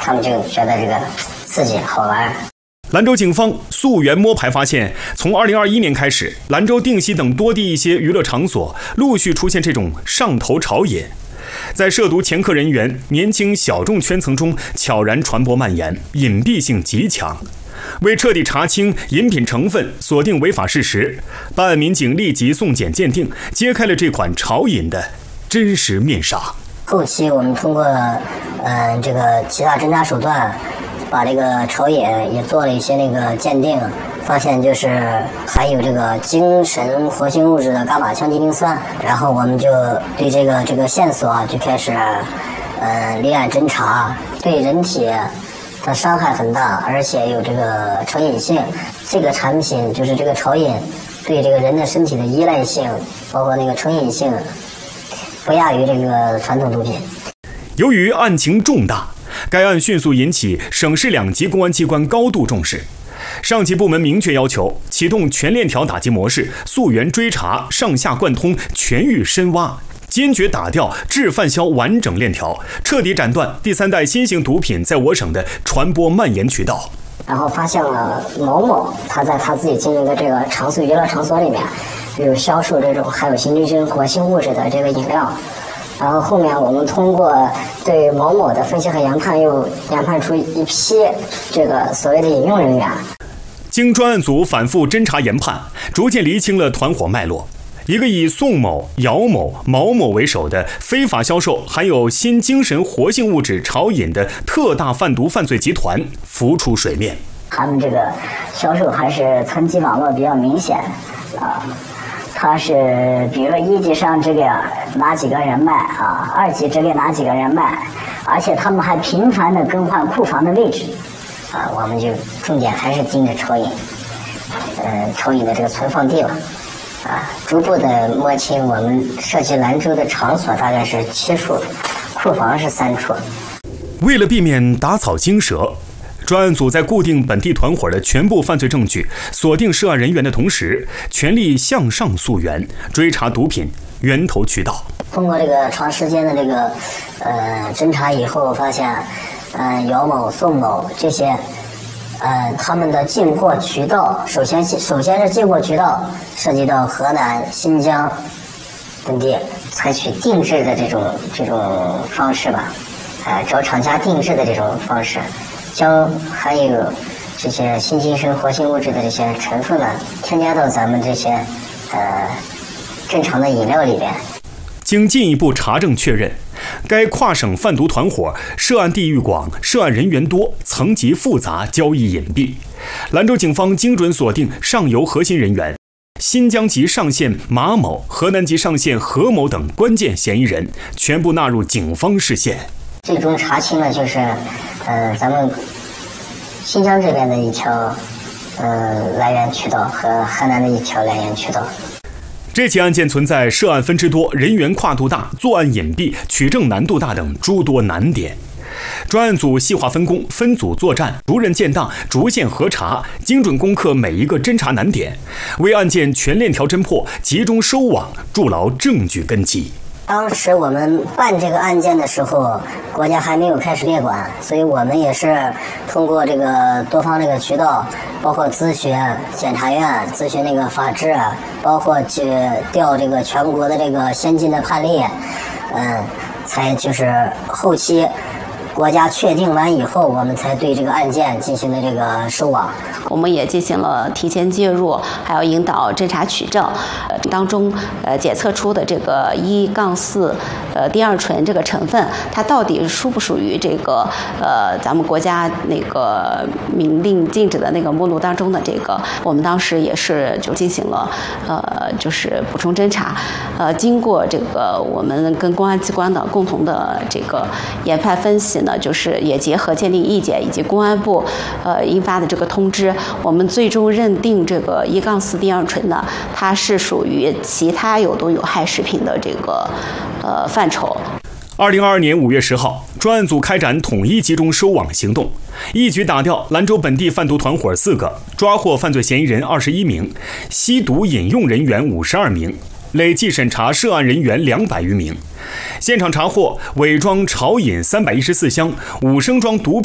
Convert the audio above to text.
他们就觉得这个刺激好玩。 兰州警方溯源摸排发现，从2021年开始，兰州、定西等多地一些娱乐场所陆续出现这种上头潮饮，在涉毒前客人员、年轻小众圈层中悄然传播蔓延，隐蔽性极强。为彻底查清饮品成分，锁定违法事实，办案民警立即送检鉴定，揭开了这款潮饮的真实面纱。 后期我们通过这个其他侦查手段，把这个潮饮也做了一些那个鉴定，发现就是含有这个精神活性物质的伽马羟基丁酸，然后我们就对这个线索就开始立案侦查，对人体的伤害很大，而且有这个成瘾性。这个产品就是这个潮饮对这个人的身体的依赖性，包括那个成瘾性，不亚于这个传统毒品。 由于案情重大，该案迅速引起省市2级公安机关高度重视，上级部门明确要求启动全链条打击模式，溯源追查，上下贯通，全域深挖，坚决打掉制贩销完整链条，彻底斩断第3代新型毒品在我省的传播蔓延渠道。 然后发现了某某他在他自己经营的这个场所娱乐场所里面有销售这种含有新精神活性物质的这个饮料。然后后面我们通过对某某的分析和研判，又研判出一批这个所谓的饮用人员。 经专案组反复侦查研判，逐渐厘清了团伙脉络。一个以宋某、姚某、毛某为首的非法销售含有新精神活性物质潮饮的特大贩毒犯罪集团浮出水面。 他们这个销售还是层级网络比较明显啊。他是比如说1级上只给哪几个人卖啊，2级只给哪几个人卖，而且他们还频繁的更换库房的位置啊，我们就重点还是盯着潮饮，潮饮的这个存放地了啊，逐步的摸清我们涉及兰州的场所大概是7处，库房是3处。 为了避免打草惊蛇，专案组在固定本地团伙的全部犯罪证据，锁定涉案人员的同时，全力向上溯源，追查毒品源头渠道。 通过这个长时间的这个侦查以后，发现姚某、宋某这些他们的进货渠道，首先是进货渠道涉及到河南、新疆等地，采取定制的这种方式吧，找厂家定制的这种方式。将含有这些新精神活性物质的这些成分呢，添加到咱们这些正常的饮料里边。 经进一步查证确认，该跨省贩毒团伙涉案地域广、涉案人员多、层级复杂、交易隐蔽。兰州警方精准锁定上游核心人员，新疆籍上线马某、河南籍上线何某等关键嫌疑人，全部纳入警方视线。 最终查清了就是咱们新疆这边的一条来源渠道和河南的一条来源渠道。 这起案件存在涉案分支多、人员跨度大、作案隐蔽、取证难度大等诸多难点。专案组细化分工，分组作战，逐人建档，逐线核查，精准攻克每一个侦查难点，为案件全链条侦破、集中收网筑牢证据根基。 当时我们办这个案件的时候，国家还没有开始列管，所以我们也是通过这个多方这个渠道，包括咨询检察院、咨询那个法制，包括去调这个全国的这个先进的判例，才就是后期国家确定完以后，我们才对这个案件进行的这个收网。 我们也进行了提前介入，还有引导侦查取证，当中检测出的这个1-4第二醇这个成分，它到底属不属于这个咱们国家那个明令禁止的那个目录当中的这个，我们当时也是就进行了就是补充侦查，经过这个我们跟公安机关的共同的这个研判分析呢，就是也结合鉴定意见以及公安部印发的这个通知，我们最终认定这个1-4第二醇呢，它是属于其他有毒有害食品的这个范畴。 2022年5月10号，专案组开展统一集中收网行动，一举打掉兰州本地贩毒团伙4个，抓获犯罪嫌疑人21名，吸毒饮用人员52名，累计审查涉案人员200余名。现场查获伪装潮饮314箱、5升装毒品